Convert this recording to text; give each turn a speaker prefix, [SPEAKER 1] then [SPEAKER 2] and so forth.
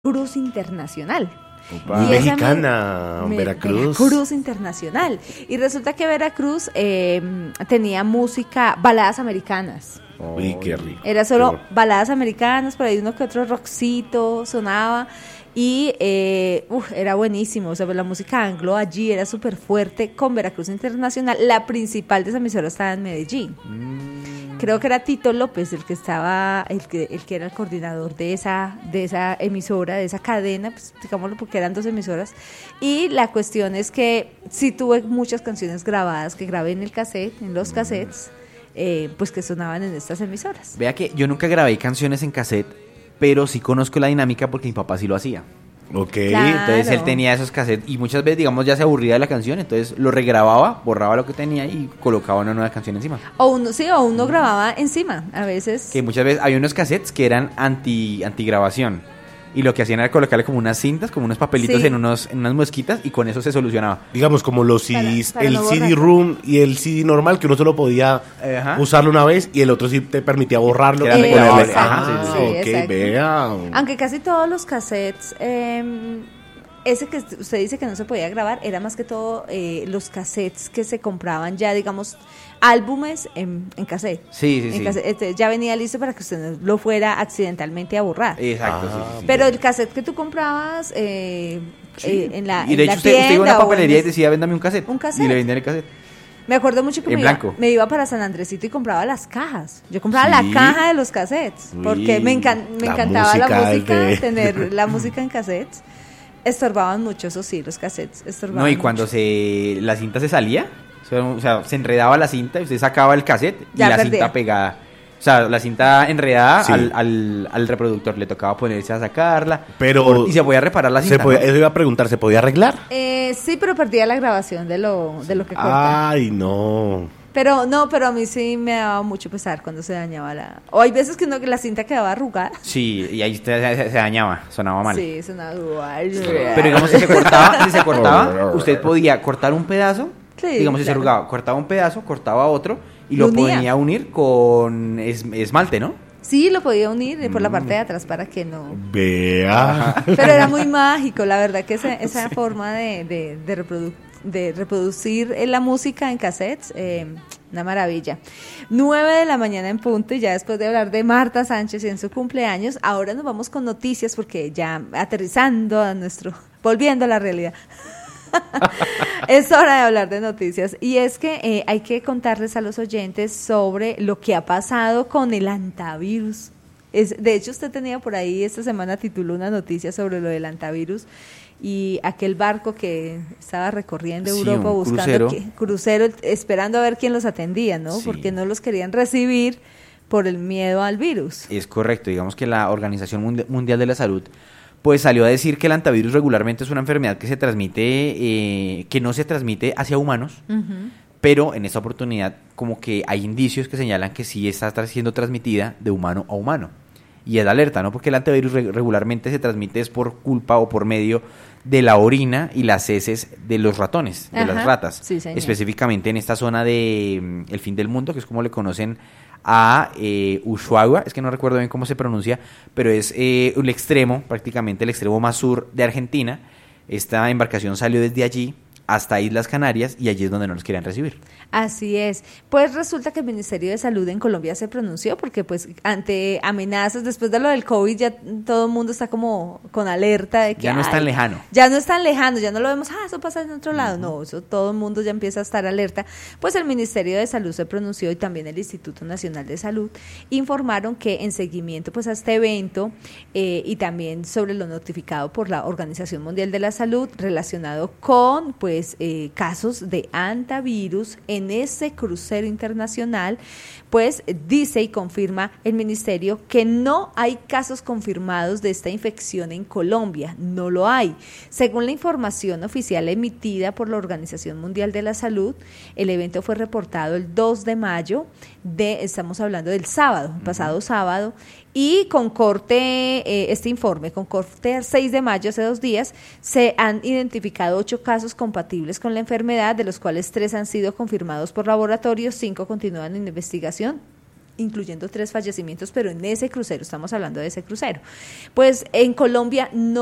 [SPEAKER 1] Veracruz Internacional.
[SPEAKER 2] Opa, mexicana, Veracruz.
[SPEAKER 1] Veracruz Internacional. Y resulta que Veracruz tenía música, baladas americanas.
[SPEAKER 2] Uy, qué rico.
[SPEAKER 1] Era solo baladas americanas, por ahí uno que otro rockcito sonaba. Y era buenísimo, o sea, la música anglo allí era súper fuerte con Veracruz Internacional. La principal de esa emisora estaba en Medellín. Creo que era Tito López el que estaba, el que era el coordinador de esa emisora, de esa cadena, pues digámoslo porque eran 2 emisoras. Y la cuestión es que sí tuve muchas canciones grabadas que grabé en el cassette, en los cassettes, pues que sonaban en estas emisoras.
[SPEAKER 3] Vea que yo nunca grabé canciones en cassette, pero sí conozco la dinámica porque mi papá sí lo hacía.
[SPEAKER 2] Ok.
[SPEAKER 1] Claro.
[SPEAKER 3] Entonces él tenía esos cassettes y muchas veces, digamos, ya se aburría de la canción, entonces lo regrababa, borraba lo que tenía y colocaba una nueva canción encima.
[SPEAKER 1] O uno grababa encima, a veces.
[SPEAKER 3] Que muchas veces había unos cassettes que eran antigrabación y lo que hacían era colocarle como unas cintas, como unos papelitos
[SPEAKER 1] Sí.
[SPEAKER 3] en unas muesquitas y con eso se solucionaba.
[SPEAKER 2] Digamos como los CDs,
[SPEAKER 1] Para
[SPEAKER 2] el
[SPEAKER 1] no
[SPEAKER 2] CD
[SPEAKER 1] borrar.
[SPEAKER 2] room y el CD normal, que uno solo podía
[SPEAKER 3] Ajá.
[SPEAKER 2] usarlo una vez y el otro sí te permitía borrarlo.
[SPEAKER 3] Era
[SPEAKER 2] Ponerle-
[SPEAKER 3] reclamable. Ajá,
[SPEAKER 2] Ah,
[SPEAKER 3] sí,
[SPEAKER 1] sí,
[SPEAKER 2] ok,
[SPEAKER 1] exacto.
[SPEAKER 2] vea.
[SPEAKER 1] Aunque casi todos los cassettes, ese que usted dice que no se podía grabar, era más que todo los cassettes que se compraban ya, digamos, álbumes en cassette.
[SPEAKER 3] Sí, sí,
[SPEAKER 1] En
[SPEAKER 3] sí.
[SPEAKER 1] cassette, ya venía listo para que usted no lo fuera accidentalmente a borrar.
[SPEAKER 3] Exacto,
[SPEAKER 2] Ah,
[SPEAKER 3] sí.
[SPEAKER 1] Pero el cassette que tú comprabas en la
[SPEAKER 3] Y de
[SPEAKER 1] en la
[SPEAKER 3] hecho usted iba a
[SPEAKER 1] tienda
[SPEAKER 3] una
[SPEAKER 1] o en
[SPEAKER 3] papelería y
[SPEAKER 1] el-
[SPEAKER 3] decía, véndame un cassette.
[SPEAKER 1] Un cassette.
[SPEAKER 3] Y le vendían el cassette.
[SPEAKER 1] Me acuerdo mucho que
[SPEAKER 3] En blanco.
[SPEAKER 1] me iba para San Andresito y compraba las cajas. Yo compraba
[SPEAKER 2] Sí.
[SPEAKER 1] la caja de los cassettes, porque me
[SPEAKER 2] La
[SPEAKER 1] encantaba la
[SPEAKER 2] música
[SPEAKER 1] música,
[SPEAKER 2] de-
[SPEAKER 1] tener la música en cassettes. Estorbaban mucho, eso sí, los cassettes estorbaban
[SPEAKER 3] No, y cuando
[SPEAKER 1] mucho.
[SPEAKER 3] la cinta se salía, o sea, se enredaba la cinta y usted sacaba el cassette y
[SPEAKER 1] Ya
[SPEAKER 3] la
[SPEAKER 1] perdía.
[SPEAKER 3] cinta pegada. O sea, la cinta enredada
[SPEAKER 2] Sí.
[SPEAKER 3] al reproductor, le tocaba ponerse a sacarla.
[SPEAKER 2] Pero
[SPEAKER 3] y se podía reparar la cinta.
[SPEAKER 2] se podía,
[SPEAKER 3] ¿no?
[SPEAKER 2] eso iba a preguntar, ¿se podía arreglar?
[SPEAKER 1] Sí, pero perdía la grabación de lo que corta.
[SPEAKER 2] Ay, no.
[SPEAKER 1] Pero a mí sí me daba mucho pesar cuando se dañaba la... O hay veces que la cinta quedaba arrugada.
[SPEAKER 3] Sí, y ahí se dañaba, sonaba mal.
[SPEAKER 1] Sí, sonaba...
[SPEAKER 3] Pero digamos, si se cortaba, usted podía cortar un pedazo,
[SPEAKER 1] Sí,
[SPEAKER 3] digamos, si se
[SPEAKER 1] claro.
[SPEAKER 3] arrugaba, cortaba un pedazo, cortaba otro y
[SPEAKER 1] Lo
[SPEAKER 3] lo
[SPEAKER 1] unía.
[SPEAKER 3] ponía a unir con esmalte, ¿no?
[SPEAKER 1] Sí, lo podía unir por la parte de atrás para que no...
[SPEAKER 2] Vea.
[SPEAKER 1] Pero era muy mágico, la verdad que esa forma de reproducir la música en cassettes, una maravilla. 9 de la mañana en punto, y ya después de hablar de Marta Sánchez y en su cumpleaños, ahora nos vamos con noticias porque ya aterrizando volviendo a la realidad. Es hora de hablar de noticias y es que hay que contarles a los oyentes sobre lo que ha pasado con el antivirus. De hecho, usted tenía por ahí esta semana tituló una noticia sobre lo del antivirus y aquel barco que estaba recorriendo
[SPEAKER 3] Sí,
[SPEAKER 1] Europa
[SPEAKER 3] un
[SPEAKER 1] buscando
[SPEAKER 3] crucero.
[SPEAKER 1] crucero, esperando a ver quién los atendía, ¿no?
[SPEAKER 3] Sí.
[SPEAKER 1] Porque no los querían recibir por el miedo al virus.
[SPEAKER 3] Es correcto, digamos que la Organización Mundial de la Salud pues salió a decir que el antivirus regularmente es una enfermedad que se transmite, que no se transmite hacia humanos, pero en esta oportunidad como que hay indicios que señalan que sí está siendo transmitida de humano a humano. Y es la alerta, ¿no? Porque el antivirus regularmente se transmite es por culpa o por medio de la orina y las heces de los ratones, de
[SPEAKER 1] Ajá,
[SPEAKER 3] las ratas.
[SPEAKER 1] sí, señor.
[SPEAKER 3] Específicamente en esta zona de el fin del mundo, que es como le conocen a Ushuaia, es que no recuerdo bien cómo se pronuncia, pero es el extremo, prácticamente el extremo más sur de Argentina. Esta embarcación salió desde allí hasta Islas Canarias y allí es donde no los querían recibir.
[SPEAKER 1] Así es. Pues resulta que el Ministerio de Salud en Colombia se pronunció porque pues ante amenazas, después de lo del COVID ya todo el mundo está como con alerta de que...
[SPEAKER 3] Ya no es tan lejano.
[SPEAKER 1] Ya no es tan lejano, ya no lo vemos, eso pasa en otro lado. No, eso todo el mundo ya empieza a estar alerta. Pues el Ministerio de Salud se pronunció y también el Instituto Nacional de Salud informaron que en seguimiento pues a este evento y también sobre lo notificado por la Organización Mundial de la Salud relacionado con pues casos de antivirus en ese crucero internacional, pues dice y confirma el ministerio que no hay casos confirmados de esta infección en Colombia, no lo hay. Según la información oficial emitida por la Organización Mundial de la Salud, el evento fue reportado el 2 de mayo, estamos hablando del sábado, pasado sábado, y con corte, este informe, con corte al 6 de mayo, hace 2 días, se han identificado 8 casos compatibles con la enfermedad, de los cuales 3 han sido confirmados por laboratorios, 5 continúan en investigación incluyendo 3 fallecimientos, pero en ese crucero, estamos hablando de ese crucero. Pues en Colombia no